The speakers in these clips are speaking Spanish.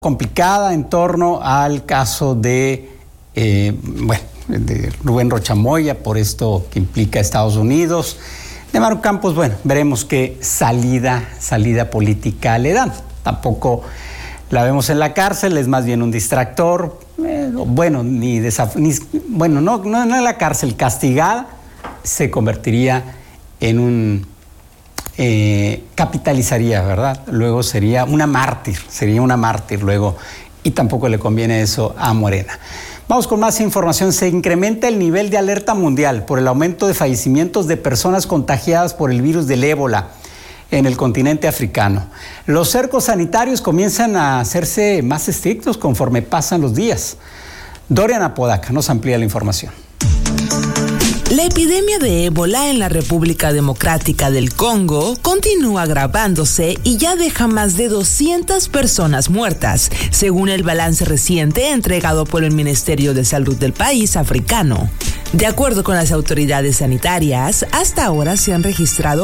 complicada en torno al caso de Rubén Rocha Moya, por esto que implica Estados Unidos. De Maru Campos, veremos qué salida política le dan. Tampoco la vemos en la cárcel, es más bien un distractor. No en la cárcel, castigada, se convertiría en un... capitalizaría, ¿verdad? Luego sería una mártir luego, y tampoco le conviene eso a Morena. Vamos con más información. Se incrementa el nivel de alerta mundial por el aumento de fallecimientos de personas contagiadas por el virus del ébola en el continente africano. Los cercos sanitarios comienzan a hacerse más estrictos conforme pasan los días. Dorian Apodaca nos amplía la información. La epidemia de ébola en la República Democrática del Congo continúa agravándose y ya deja más de 200 personas muertas, según el balance reciente entregado por el Ministerio de Salud del país africano. De acuerdo con las autoridades sanitarias, hasta ahora se han registrado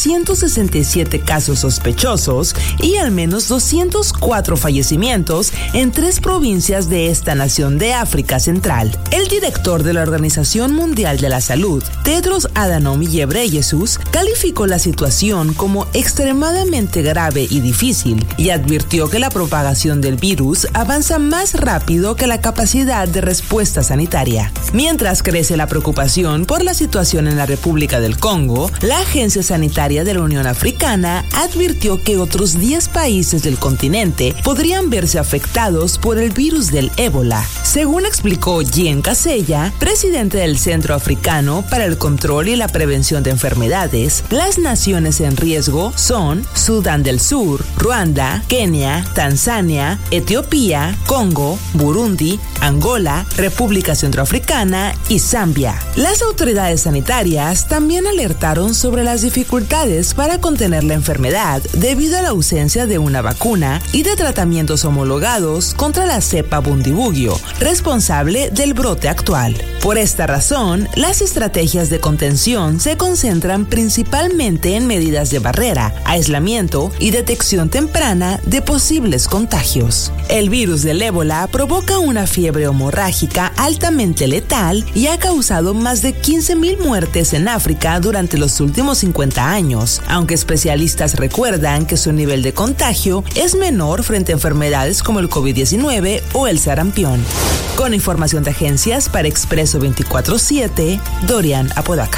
867 casos sospechosos y al menos 204 fallecimientos en 3 provincias de esta nación de África Central. El director de la Organización Mundial de la Salud, Tedros Adhanom Ghebreyesus, calificó la situación como extremadamente grave y difícil y advirtió que la propagación del virus avanza más rápido que la capacidad de respuesta sanitaria. Mientras crece la preocupación por la situación en la República del Congo, la Agencia Sanitaria de la Unión Africana advirtió que otros 10 países del continente podrían verse afectados por el virus del ébola. Según explicó Jean Kaseya, presidente del Centro Africano para el Control y la Prevención de Enfermedades, las naciones en riesgo son Sudán del Sur, Ruanda, Kenia, Tanzania, Etiopía, Congo, Burundi, Angola, República Centroafricana y Zambia. Las autoridades sanitarias también alertaron sobre las dificultades para contener la enfermedad debido a la ausencia de una vacuna y de tratamientos homologados contra la cepa Bundibugyo, responsable del brote actual. Por esta razón, las estrategias de contención se concentran principalmente en medidas de barrera, aislamiento y detección temprana de posibles contagios. El virus del ébola provoca una fiebre hemorrágica altamente letal y ha causado más de 15,000 muertes en África durante los últimos 50 años, aunque especialistas recuerdan que su nivel de contagio es menor frente a enfermedades como el COVID-19 o el sarampión. Con información de agencias para Expreso 24/7, Dorian Apodaca.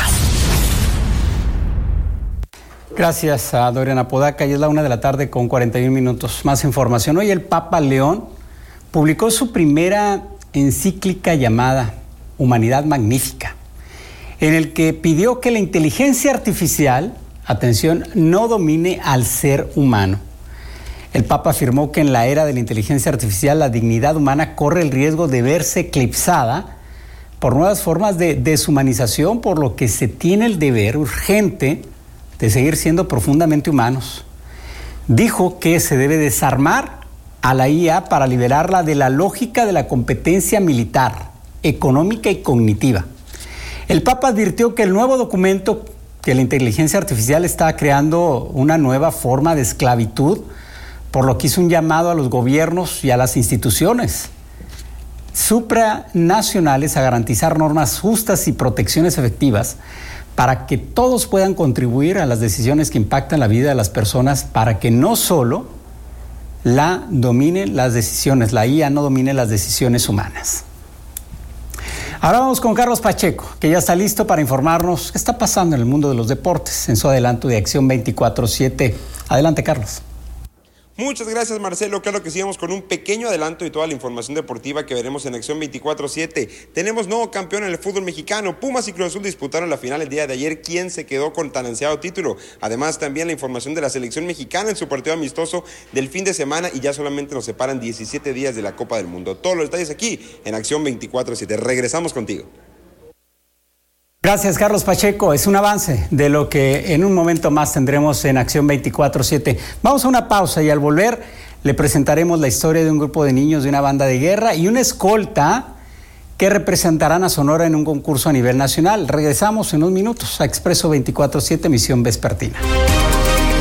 Gracias a Dorian Apodaca, y es la 1:41 p.m. Más información. Hoy el Papa León publicó su primera encíclica llamada Humanidad Magnífica, en el que pidió que la inteligencia artificial, atención, no domine al ser humano. El Papa afirmó que en la era de la inteligencia artificial la dignidad humana corre el riesgo de verse eclipsada por nuevas formas de deshumanización, por lo que se tiene el deber urgente de seguir siendo profundamente humanos. Dijo que se debe desarmar a la IA para liberarla de la lógica de la competencia militar, económica y cognitiva. El Papa advirtió que el nuevo documento, que la inteligencia artificial está creando una nueva forma de esclavitud, por lo que hizo un llamado a los gobiernos y a las instituciones supranacionales a garantizar normas justas y protecciones efectivas para que todos puedan contribuir a las decisiones que impactan la vida de las personas, para que no solo la dominen las decisiones, la IA no domine las decisiones humanas. Ahora vamos con Carlos Pacheco, que ya está listo para informarnos qué está pasando en el mundo de los deportes en su adelanto de Acción 24/7. Adelante, Carlos. Muchas gracias, Marcelo. Claro que sí, vamos con un pequeño adelanto de toda la información deportiva que veremos en Acción 24/7. Tenemos nuevo campeón en el fútbol mexicano. Pumas y Cruz Azul disputaron la final el día de ayer. ¿Quién se quedó con tan ansiado título? Además, también la información de la selección mexicana en su partido amistoso del fin de semana, y ya solamente nos separan 17 días de la Copa del Mundo. Todos los detalles aquí en Acción 24/7. Regresamos contigo. Gracias, Carlos Pacheco. Es un avance de lo que en un momento más tendremos en Acción 24/7. Vamos a una pausa y al volver le presentaremos la historia de un grupo de niños de una banda de guerra y una escolta que representarán a Sonora en un concurso a nivel nacional. Regresamos en unos minutos a Expreso 24/7, emisión vespertina.